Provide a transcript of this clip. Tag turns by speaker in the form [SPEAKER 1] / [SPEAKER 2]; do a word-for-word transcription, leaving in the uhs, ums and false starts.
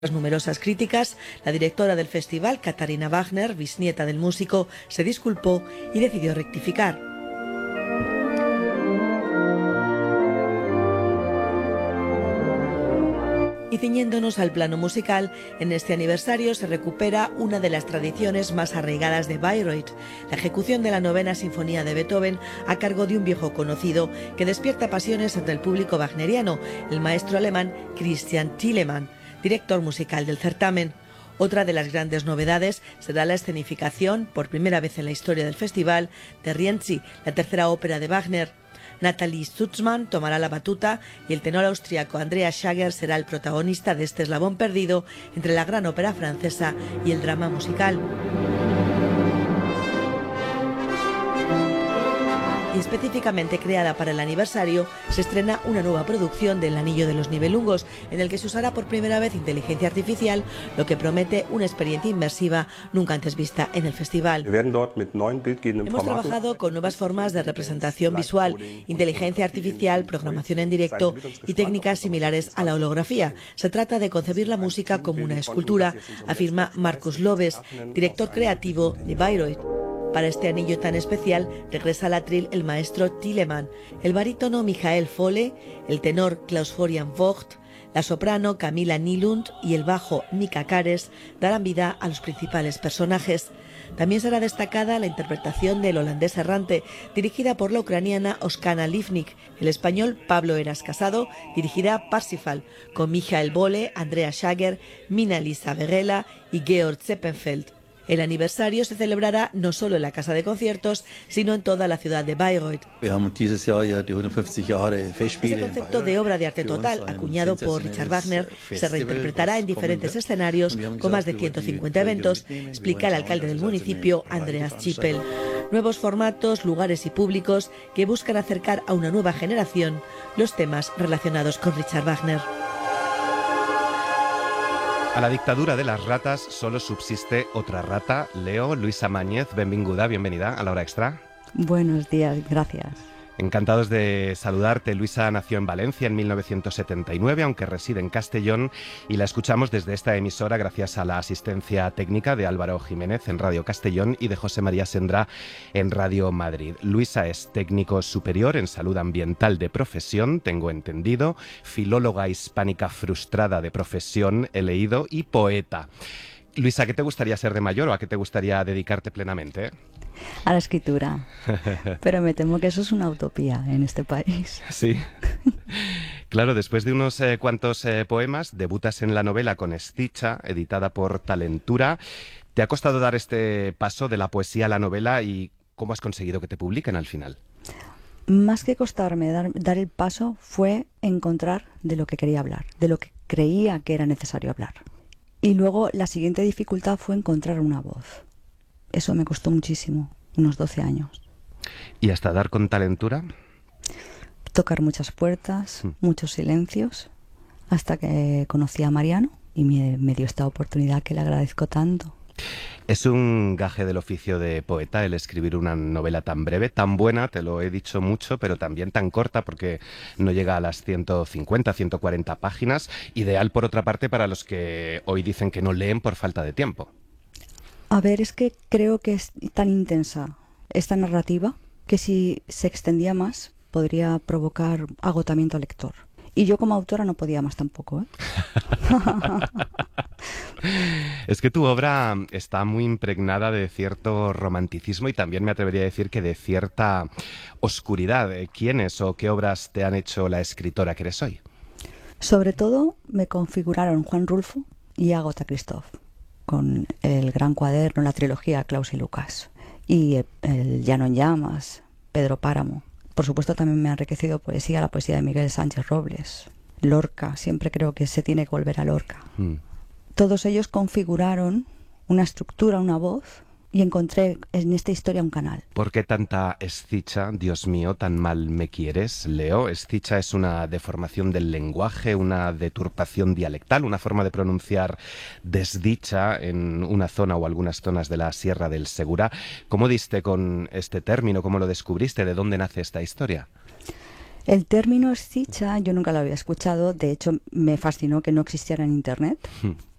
[SPEAKER 1] Tras numerosas críticas, la directora del festival, Katharina Wagner, bisnieta del músico, se disculpó y decidió rectificar. Y ciñéndonos al plano musical, en este aniversario se recupera una de las tradiciones más arraigadas de Bayreuth, la ejecución de la novena sinfonía de Beethoven a cargo de un viejo conocido que despierta pasiones entre el público wagneriano, el maestro alemán Christian Thielemann, director musical del certamen. Otra de las grandes novedades será la escenificación, por primera vez en la historia del festival, de Rienzi, la tercera ópera de Wagner. Nathalie Stutzmann tomará la batuta y el tenor austríaco Andreas Schager será el protagonista de este eslabón perdido entre la gran ópera francesa y el drama musical. Y específicamente creada para el aniversario, se estrena una nueva producción del Anillo de los Nibelungos, en el que se usará por primera vez inteligencia artificial, lo que promete una experiencia inmersiva nunca antes vista en el festival. Hemos trabajado con nuevas formas de representación visual, inteligencia artificial, programación en directo y técnicas similares a la holografía. Se trata de concebir la música como una escultura, afirma Markus Lobes, director creativo de Bayreuth. Para este anillo tan especial regresa al atril el maestro Thielemann, el barítono Michael Fohle, el tenor Klaus Florian Vogt, la soprano Camila Nylund y el bajo Mika Kares darán vida a los principales personajes. También será destacada la interpretación del holandés errante, dirigida por la ucraniana Oksana Livnik. El español Pablo Eras Casado dirigirá Parsifal, con Michael Bolle, Andreas Schager, Mina-Lisa Verela y Georg Zeppenfeld. El aniversario se celebrará no solo en la casa de conciertos, sino en toda la ciudad de Bayreuth. Ese concepto de obra de arte total, acuñado por Richard Wagner, se reinterpretará en diferentes escenarios con más de ciento cincuenta eventos, explica el alcalde del municipio, Andreas Schippel. Nuevos formatos, lugares y públicos que buscan acercar a una nueva generación los temas relacionados con Richard Wagner.
[SPEAKER 2] A la dictadura de las ratas solo subsiste otra rata. Leo, Luisa Mañez, benvinguda, bienvenida a La Hora Extra.
[SPEAKER 3] Buenos días, gracias.
[SPEAKER 2] Encantados de saludarte. Luisa nació en Valencia en mil novecientos setenta y nueve, aunque reside en Castellón, y la escuchamos desde esta emisora gracias a la asistencia técnica de Álvaro Jiménez en Radio Castellón y de José María Sendra en Radio Madrid. Luisa es técnico superior en salud ambiental de profesión, tengo entendido, filóloga hispánica frustrada de profesión, he leído, y poeta. Luisa, ¿a qué te gustaría ser de mayor o a qué te gustaría dedicarte plenamente?
[SPEAKER 3] A la escritura, pero me temo que eso es una utopía en este país.
[SPEAKER 2] Sí. Claro, después de unos eh, cuantos eh, poemas, debutas en la novela con Escicha, editada por Talentura. ¿Te ha costado dar este paso de la poesía a la novela y cómo has conseguido que te publiquen al final?
[SPEAKER 3] Más que costarme dar, dar el paso fue encontrar de lo que quería hablar, de lo que creía que era necesario hablar. Y luego la siguiente dificultad fue encontrar una voz. Eso me costó muchísimo, unos doce años.
[SPEAKER 2] ¿Y hasta dar con Talentura?
[SPEAKER 3] Tocar muchas puertas, mm. muchos silencios, hasta que conocí a Mariano y me, me dio esta oportunidad que le agradezco tanto.
[SPEAKER 2] Es un gaje del oficio de poeta el escribir una novela tan breve, tan buena, te lo he dicho mucho, pero también tan corta porque no llega a las ciento cincuenta, ciento cuarenta páginas. Ideal, por otra parte, para los que hoy dicen que no leen por falta de tiempo.
[SPEAKER 3] A ver, es que creo que es tan intensa esta narrativa que si se extendía más podría provocar agotamiento al lector. Y yo como autora no podía más tampoco, ¿eh?
[SPEAKER 2] Es que tu obra está muy impregnada de cierto romanticismo y también me atrevería a decir que de cierta oscuridad. ¿Quiénes o qué obras te han hecho la escritora que eres hoy?
[SPEAKER 3] Sobre todo me configuraron Juan Rulfo y Agatha Christoph, con el gran cuaderno, la trilogía Klaus y Lucas, y el, el Llano en llamas, Pedro Páramo. Por supuesto también me ha enriquecido poesía, la poesía de Miguel Sánchez Robles, Lorca, siempre creo que se tiene que volver a Lorca. Mm. Todos ellos configuraron una estructura, una voz, y encontré en esta historia un canal.
[SPEAKER 2] ¿Por qué tanta Escicha? Dios mío, tan mal me quieres, Leo. Escicha es una deformación del lenguaje, una deturpación dialectal, una forma de pronunciar desdicha en una zona o algunas zonas de la Sierra del Segura. ¿Cómo diste con este término? ¿Cómo lo descubriste? ¿De dónde nace esta historia?
[SPEAKER 3] El término escicha yo nunca lo había escuchado, de hecho me fascinó que no existiera en internet.